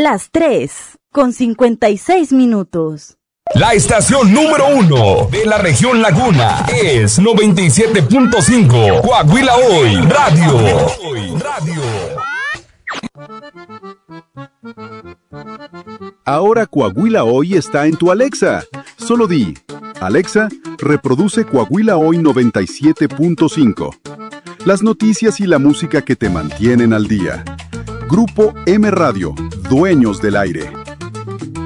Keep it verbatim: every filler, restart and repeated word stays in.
Las tres, con cincuenta y seis minutos. La estación número uno de la región Laguna es noventa y siete punto cinco Coahuila Hoy Radio. Ahora Coahuila Hoy está en tu Alexa. Solo di, Alexa, reproduce Coahuila Hoy noventa y siete punto cinco. Las noticias y la música que te mantienen al día. Grupo M Radio, dueños del aire.